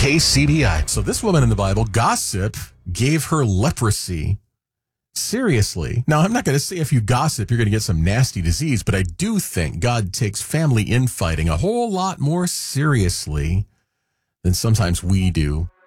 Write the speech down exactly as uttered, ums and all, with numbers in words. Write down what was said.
K C B I. So this woman in the Bible, gossip, gave her leprosy. Seriously. Now, I'm not going to say if you gossip, you're going to get some nasty disease, but I do think God takes family infighting a whole lot more seriously than sometimes we do.